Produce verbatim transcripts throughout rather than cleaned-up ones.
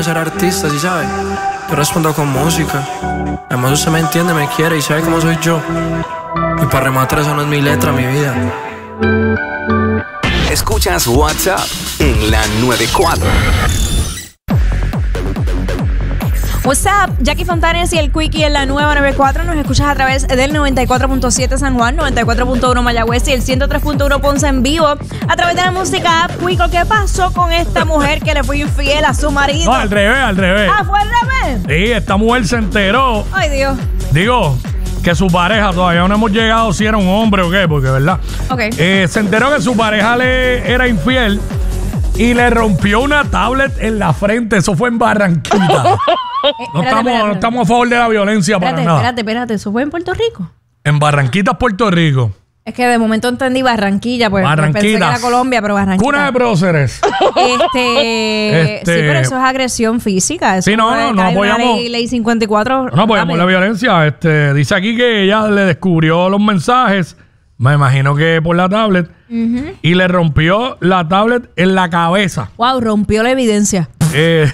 de ser artista, ¿sí sabes? Yo respondo con música. Además usted me entiende, me quiere y sabe cómo soy yo. Y para rematar, eso no es mi letra, mi vida. Escuchas WhatsApp en la noventa y cuatro. What's up, Jackie Fontanes y el Quickie en la nueva noventa y cuatro. Nos escuchas a través del noventa y cuatro punto siete San Juan, noventa y cuatro punto uno Mayagüez y el ciento tres punto uno Ponce en vivo. A través de la música app. Quico, ¿qué pasó con esta mujer que le fue infiel a su marido? No, al revés, al revés. Ah, ¿fue al revés? Sí, esta mujer se enteró. Ay, Dios. Digo, que su pareja, todavía no hemos llegado si era un hombre o qué, porque verdad. Ok. Eh, se enteró que su pareja le era infiel y le rompió una tablet en la frente. Eso fue en Barranquita. Eh, no, espérate, estamos, espérate. no estamos a favor de la violencia Espérate, para nada. espérate, espérate. ¿Eso fue en Puerto Rico? En Barranquitas, Puerto Rico. Es que de momento entendí Barranquilla, pues Barranquitas. pensé que era Colombia, pero Barranquilla. Cuna de próceres. Este, Este- Sí, pero eso es agresión física. Eso Sí, no, no, no cae una apoyamos- Ley, ley cincuenta y cuatro. No apoyamos rápido. la violencia. Este, dice aquí que ella le descubrió los mensajes, me imagino que por la tablet, Uh-huh. y le rompió la tablet en la cabeza. Wow, rompió la evidencia. Eh,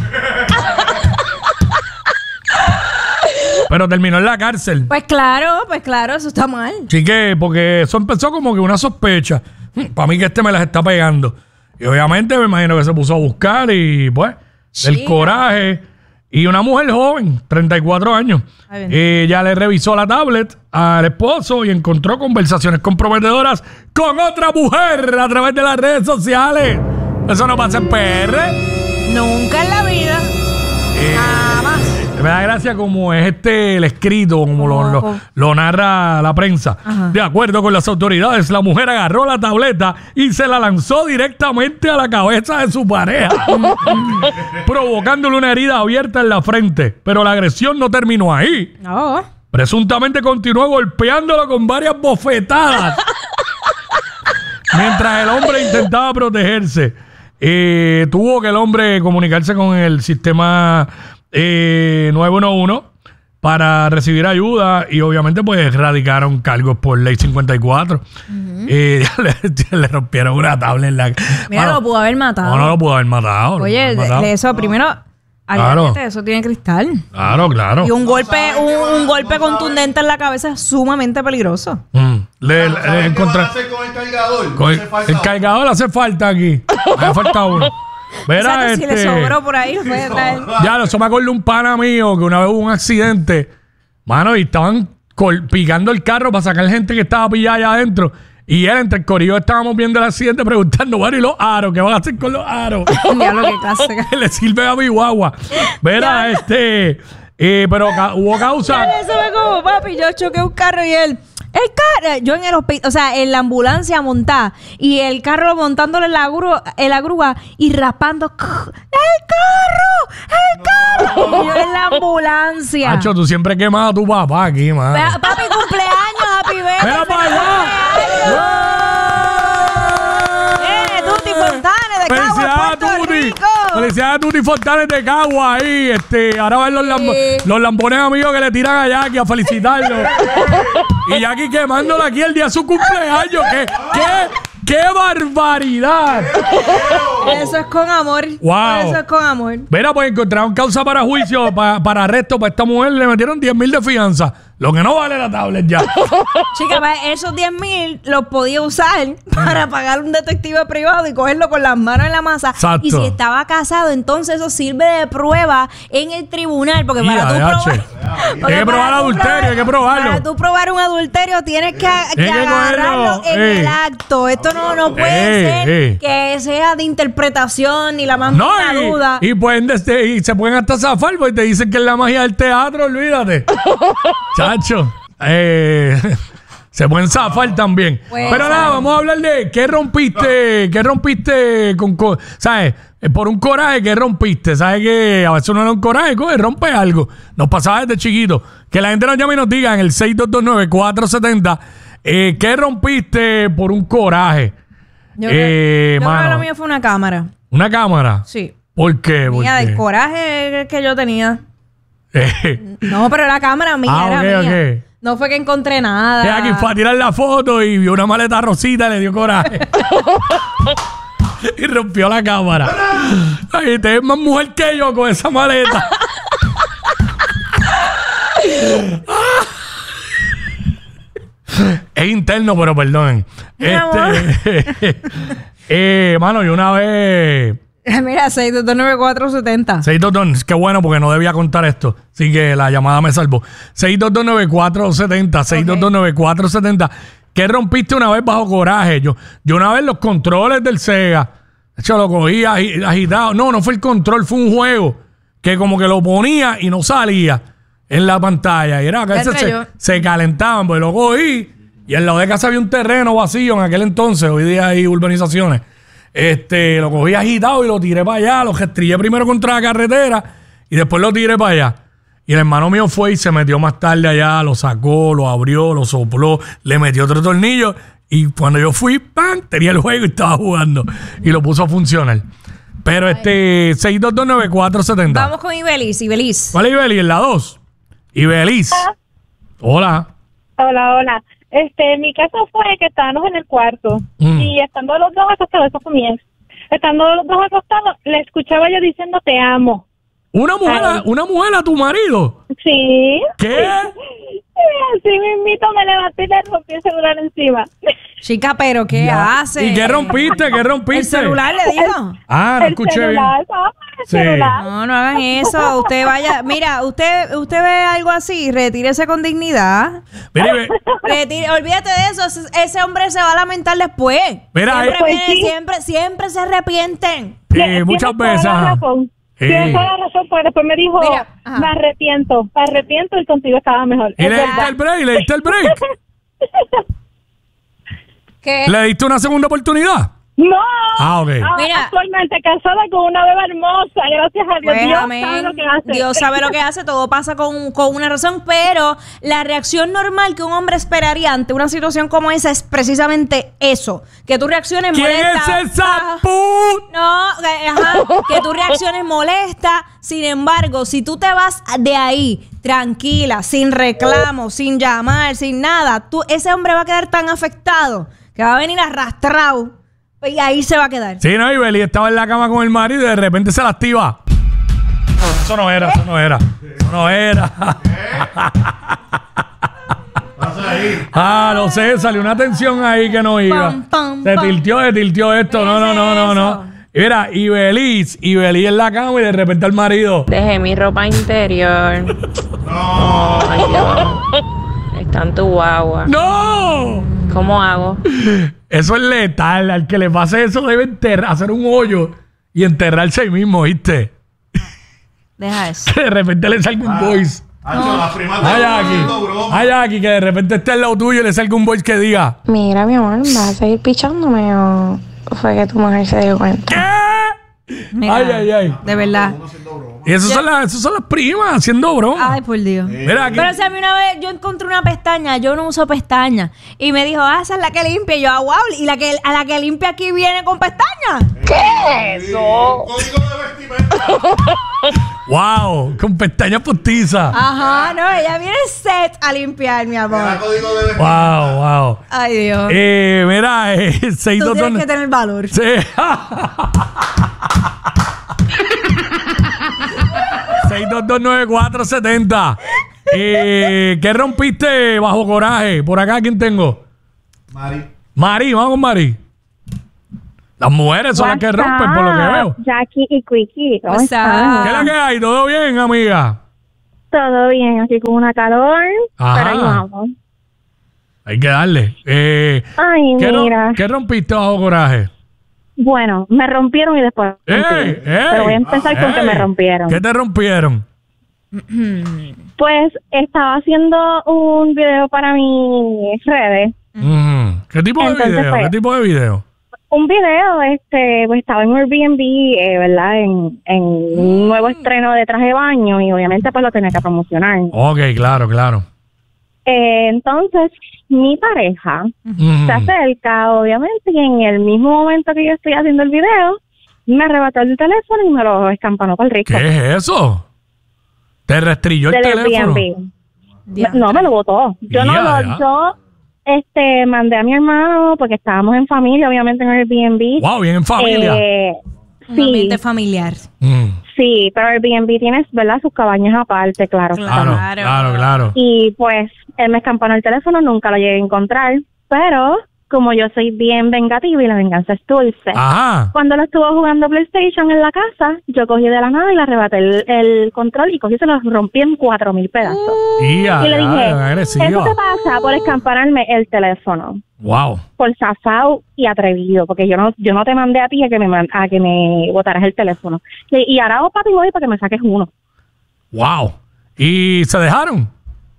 pero terminó en la cárcel. Pues claro, pues claro, eso está mal. Sí que, porque eso empezó como que una sospecha. Para mí que este me las está pegando. Y obviamente me imagino que se puso a buscar y pues, el Chica. coraje. Y una mujer joven, treinta y cuatro años. Ay, bien. Ella le revisó la tablet al esposo y encontró conversaciones comprometedoras con otra mujer a través de las redes sociales. Eso no pasa en P R. Nunca en la vida. Eh, Jamás. Me da gracia como es este el escrito, como lo, lo- Ojo. lo narra la prensa. Ajá. De acuerdo con las autoridades, la mujer agarró la tableta y se la lanzó directamente a la cabeza de su pareja, provocándole una herida abierta en la frente. Pero la agresión no terminó ahí. No. Presuntamente continuó golpeándolo con varias bofetadas mientras el hombre intentaba protegerse. Eh, tuvo que el hombre comunicarse con el sistema eh, nueve uno uno para recibir ayuda y obviamente pues radicaron cargos por ley cincuenta y cuatro. Eh, le, le rompieron una tabla en la... Mira, Mano, lo pudo haber matado. No, no lo pudo haber matado. lo Oye, pudo haber de, matado. de eso primero, Claro. aguántate, eso tiene cristal. Claro, claro. Y un golpe, un, un golpe contundente en la cabeza es sumamente peligroso. Mm. Le, le- le ¿Sabes qué encontré- van a hacer con el cargador? Con el, Hace falta el cargador hace falta aquí. Hace falta uno. Verá, Exacto, si le este, sobró por ahí, lo puede traer. ya, eso me acuerdo de un pana mío que una vez hubo un accidente. Mano, y estaban col- picando el carro para sacar gente que estaba pillada allá adentro. Y él, entre el corillo, estábamos viendo el accidente preguntando, bueno, ¿y los aros? ¿Qué van a hacer con los aros? Diablo, qué clase. Le sirve a mi guagua. Verá, este... eh, pero ca- hubo causa... Eso me como, papi, yo choqué un carro y él... El carro, yo en el hospital, o sea, en la ambulancia montada y el carro montándole en la grúa, en la grúa y raspando. ¡El carro! ¡El carro! Y yo en la ambulancia. Hacho, tú siempre quemas a tu papá aquí, mano. Pa- Papi, cumpleaños, happy birthday. ¡Mira para allá! Eh, Tutti Fontane de Cagua, ¡Felicidades a Puerto Tuti! Rico. ¡Felicidades a Tuti Fontanes de Cagua ahí! Este, ahora ven los, lambo- Sí. los lambones amigos que le tiran a Jackie a felicitarlo. Y Jackie quemándolo aquí el día de su cumpleaños. ¡Qué, qué, qué barbaridad! Eso es con amor. Wow. Eso es con amor. Mira, pues encontraron causa para juicio, pa- para arresto para esta mujer. Le metieron diez mil de fianza. Lo que no vale la tablet ya. Chica, pa- esos diez mil los podía usar para pagar un detective privado y cogerlo con las manos en la masa. Exacto. Y si estaba casado, entonces eso sirve de prueba en el tribunal. Porque Mira, para tú de probar. H. porque Hay que para probar tú adulterio, probar- hay que probarlo. Para tú probar un adulterio tienes que, que Hay que agarrarlo cogerlo, en ey. el acto. Esto no, no puede Ey, ser ey. que sea de interpretación ni la más No, mínima y, duda. y pueden desde- y se pueden hasta zafar porque te dicen que es la magia del teatro, olvídate. Chacho. Eh, se pueden zafar también. Pues, Pero nada, ¿sabes? vamos a hablar de qué rompiste, qué rompiste con, co- ¿sabes? Eh, Por un coraje, ¿qué rompiste? ¿Sabes que a veces uno no es un coraje, coge, rompe algo? Nos pasaba desde chiquito. Que la gente nos llame y nos diga en el seis dos dos nueve, cuatro siete cero eh, ¿qué rompiste por un coraje? Yo, eh, creo, yo creo que mano. lo mío fue una cámara. ¿Una cámara? Sí. ¿Por qué? ¿Por Mía, qué? del coraje que yo tenía. Eh, No, pero la cámara mía Ah, era ok, mía. ok. No fue que encontré nada. que aquí fue a tirar la foto y vio una maleta rosita y le dio coraje. y rompió la cámara. Ay, te ves más mujer que yo con esa maleta. Es interno, pero perdonen. Este, eh, mano, yo una vez... Mira, seis dos dos nueve cuatro siete cero. seis dos dos, qué bueno porque no debía contar esto. Así que la llamada me salvó. seis dos dos nueve cuatro siete cero, seis dos dos nueve cuatro siete cero. ¿Qué rompiste una vez bajo coraje? Yo, yo una vez los controles del Sega, de hecho lo cogía agitado. No, no fue el control, fue un juego que como que lo ponía y no salía en la pantalla. Y era que a veces se, se calentaban, pues lo cogí y al lado de casa había un terreno vacío en aquel entonces. Hoy día hay urbanizaciones. Este, lo cogí agitado y lo tiré para allá, lo gestrillé primero contra la carretera y después lo tiré para allá. Y el hermano mío fue y se metió más tarde allá, lo sacó, lo abrió, lo sopló, le metió otro tornillo y cuando yo fui, ¡pam!, tenía el juego y estaba jugando y lo puso a funcionar. Pero este, seis dos dos nueve cuatro siete cero. Vamos con Ibelis, Ibelis. ¿Cuál es Ibelis? En la dos. Ibelis. Hola. Hola, hola. Este, en mi caso fue que estábamos en el cuarto mm. y estando los dos acostados, eso fue mi ex, estando los dos acostados, le escuchaba yo diciendo te amo. ¿Una mujer, a, una mujer a tu marido? Sí. ¿Qué? Así mismito me levanté y le rompí el celular encima. Chica, pero ¿qué ya. hace? ¿Y qué rompiste? ¿Qué rompiste? ¿El celular le dijo? Ah, no el escuché celular, bien. ¿sabes? El Sí. celular. No, no hagan eso. Usted vaya, mira, usted usted ve algo así, retírese con dignidad. Mira, ve- Retire, olvídate de eso. Ese, ese hombre se va a lamentar después. Mira, siempre, eh, viene- pues sí. siempre, siempre se arrepienten. eh, Tienes muchas toda veces. la ajá. razón. Sí. Tienes toda la razón, porque después me dijo, Mira, ajá. me arrepiento, me arrepiento y contigo estaba mejor. ¿Y Es le diste verdad. el break? ¿Le diste el break? ¿Qué? ¿Le diste una segunda oportunidad? No, Ah, ok. Mira. actualmente casada con una beba hermosa, gracias a Dios. Pues, Dios amén. sabe lo que hace. Dios sabe lo que hace, todo pasa con, con una razón, pero la reacción normal que un hombre esperaría ante una situación como esa es precisamente eso, que tú reacciones ¿Quién molesta. es esa Ah, put? No, que- ajá, que tú reacciones molesta. Sin embargo, si tú te vas de ahí tranquila, sin reclamo, sin llamar, sin nada, tú, ese hombre va a quedar tan afectado que va a venir arrastrado y ahí se va a quedar. Sí, no, y Beli estaba en la cama con el marido y de repente se la activa. Eso no era, eso no era. Eso no era. Ah, no sé, salió una tensión ahí que no iba. Pam, pam, se pam. tiltió, se tiltió esto. No, no, no, no, no. Y mira, y Belis, y Belis en la cama y de repente el marido. Dejé mi ropa interior. No. Ay, Dios. Está en tu guagua. ¡No! ¿Cómo hago? Eso es letal. Al que le pase eso debe enterrar, hacer un hoyo y enterrarse ahí mismo, ¿viste? Deja eso. De repente le salga un voice. Hacho, las primas Ay, te aquí. haciendo broma. Ay, aquí, que de repente esté al lado tuyo y le salga un voice que diga. Mira, mi amor, ¿vas a seguir pichándome o fue que tu mujer se dio cuenta? ¿Qué? Mira, Ay, ay, ay. de verdad. Uno haciendo broma. Y esas son, las, esas son las primas haciendo broma. Ay, por Dios. Mira aquí. Pero si a mí una vez yo encontré una pestaña, yo no uso pestaña. Y me dijo, ah, esa es la que limpia. Y yo, ah, wow, y la que, a la que limpia aquí viene con pestaña. Sí, un código de vestimenta. Wow, con pestañas postizas. Ajá, no, ella viene set a limpiar, mi Era amor. código de vestimenta. Wow, wow. Ay, Dios. Eh, mira, eh, seis Tú dos dos. tienes que tener valor. Sí. seis dos dos nueve cuatro siete cero. Eh, ¿Qué rompiste bajo coraje? Por acá, ¿quién tengo? Mari. Mari, vamos con Mari. Las mujeres son las que rompen, por lo que veo. Jackie y Quickie, ¿cómo What's up? están? ¿Qué es la que hay? ¿Todo bien, amiga? Todo bien, aquí con una calor, Ajá. pero ahí vamos. Hay que darle. Eh, Ay, ¿qué, ro- mira. ¿Qué rompiste bajo coraje? Bueno, me rompieron y después. ¡Ey! ey, ¡Ey! Pero voy a empezar con que ¡Ey! me rompieron. ¿Qué te rompieron? Pues estaba haciendo un video para mis redes. Mm, ¿Qué tipo de Entonces, video? pues, ¿Qué tipo de video? Un video, este, pues estaba en Airbnb, eh, ¿verdad? En, en un nuevo estreno de traje de baño y obviamente pues lo tenía que promocionar. Ok, claro, claro. Eh, entonces, mi pareja Mm. se acerca, obviamente, y en el mismo momento que yo estoy haciendo el video, me arrebató el teléfono y me lo escampanó para el rico. ¿Qué es eso? ¿Te restrilló el Del teléfono? Airbnb. No, me lo botó. Yo no Ya, lo, ya. yo, este, mandé a mi hermano porque estábamos en familia, obviamente en Airbnb. Wow, bien en familia. Eh, Un sí, ambiente familiar. Mm. sí, pero Airbnb tienes, ¿verdad? Sus cabañas aparte, claro. Claro, Claro. claro, claro. Y pues él me escampanó el teléfono, nunca lo llegué a encontrar, pero como yo soy bien vengativa y la venganza es dulce. Ajá. Cuando lo estuvo jugando PlayStation en la casa, yo cogí de la nada y le arrebaté el, el control y cogí y se lo rompí en cuatro mil pedazos. Y, y le dije, agresiva. eso te pasa por escampanarme el teléfono. Wow. Por zafado y atrevido, porque yo no yo no te mandé a ti a que me man- a que me botaras el teléfono. Y, y ahora, oh, papi, voy para que me saques uno. Wow. ¿Y se dejaron?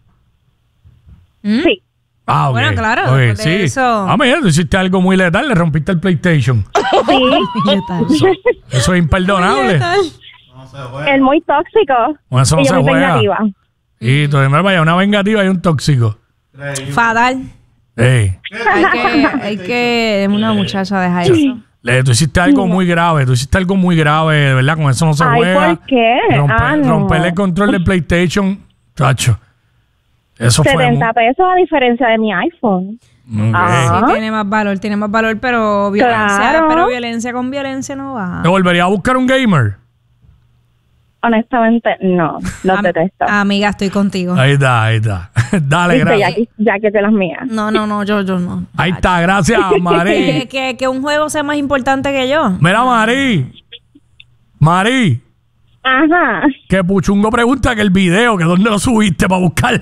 ¿Mm? Sí. Ah, ok. Bueno, claro, Ok, después de sí. eso- Ah, mira, tú hiciste algo muy letal, le rompiste el PlayStation. Sí. Eso es imperdonable. Es muy tóxico. Con eso no y yo se muy juega. vengativa. Y tú me vaya una vengativa y un tóxico. Fatal. Ey. Hay que, hay que, una muchacha deja eso. Le, tú hiciste algo muy grave, tú hiciste algo muy grave, de verdad, con eso no se Ay, juega. ¿por qué? Romper, Ah, no. romperle el control del PlayStation, chacho. Eso fue. setenta pesos a diferencia de mi iPhone. muy- Ah. Ok. Sí, tiene más valor, tiene más valor, pero violencia, Claro. pero violencia con violencia no va. ¿Te volvería a buscar un gamer? Honestamente, no. Los Am- detesto. Amiga, estoy contigo. Ahí está, ahí está. Dale, Viste, ya, gracias. que- ya que te las mías. No, no, no, yo, yo no. Ahí está, gracias, Que, Mari. que, que un juego sea más importante que yo. Mira, Mari. Mari. Ajá. Que Puchungo pregunta que el video, que dónde lo subiste para buscar.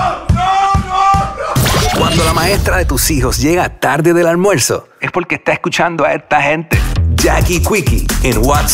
Cuando la maestra de tus hijos llega tarde del almuerzo, es porque está escuchando a esta gente. Jackie Quickie en WhatsApp.